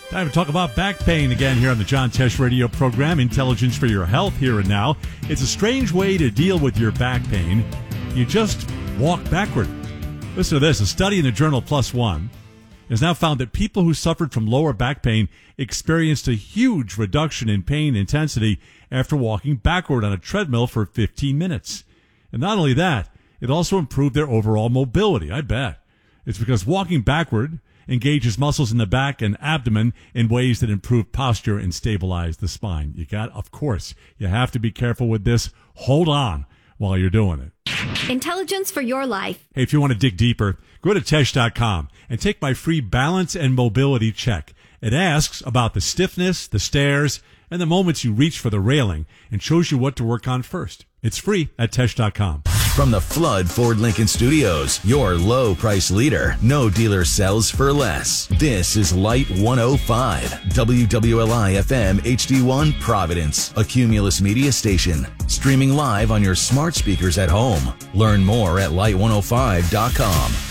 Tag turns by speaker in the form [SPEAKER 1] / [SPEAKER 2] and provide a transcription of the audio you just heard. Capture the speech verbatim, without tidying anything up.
[SPEAKER 1] Time to talk about back pain again here on the John Tesh radio program, Intelligence for Your Health, here and now. It's a strange way to deal with your back pain. You just walk backward. Listen to this. A study in the journal PLOS ONE has now found that people who suffered from lower back pain experienced a huge reduction in pain intensity after walking backward on a treadmill for fifteen minutes. And not only that, it also improved their overall mobility, I bet. It's because walking backward engages muscles in the back and abdomen in ways that improve posture and stabilize the spine. You got, of course, you have to be careful with this. Hold on while you're doing it.
[SPEAKER 2] Intelligence for your life.
[SPEAKER 1] Hey, if you want to dig deeper, go to Tesh dot com and take my free balance and mobility check. It asks about the stiffness, the stairs, and the moments you reach for the railing and shows you what to work on first. It's free at Tesh dot com.
[SPEAKER 3] From the Flood Ford Lincoln Studios, your low price leader. No dealer sells for less. This is Light one oh five, W W L I F M H D one Providence, a Cumulus media station. Streaming live on your smart speakers at home. Learn more at light one oh five dot com.